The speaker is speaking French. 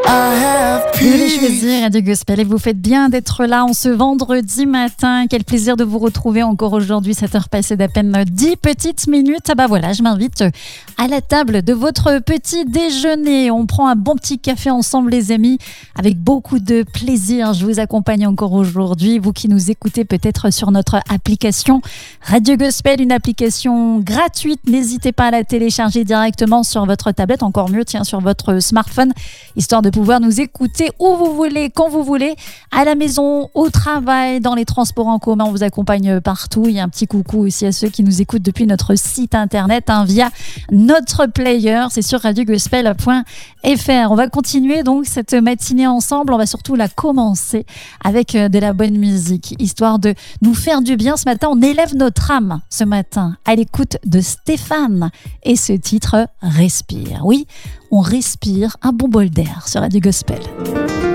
Vous voulez choisir Radio Gospel et vous faites bien d'être là en ce vendredi matin. Quel plaisir de vous retrouver encore aujourd'hui, 7 heures passées d'à peine 10 petites minutes. Ah bah voilà, je m'invite à la table de votre petit déjeuner. On prend un bon petit café ensemble les amis, avec beaucoup de plaisir. Je vous accompagne encore aujourd'hui, vous qui nous écoutez peut-être sur notre application Radio Gospel, une application gratuite. N'hésitez pas à la télécharger directement sur votre tablette, encore mieux, tiens, sur votre smartphone, histoire de pouvoir nous écouter où vous voulez, quand vous voulez, à la maison, au travail, dans les transports en commun. On vous accompagne partout. Il y a un petit coucou aussi à ceux qui nous écoutent depuis notre site internet via notre player. C'est sur radiogospel.fr. On va continuer donc cette matinée ensemble. On va surtout la commencer avec de la bonne musique, histoire de nous faire du bien. Ce matin, on élève notre âme ce matin à l'écoute de Stéphane et ce titre Respire. Oui, on respire un bon bol d'air sur Radio Gospel.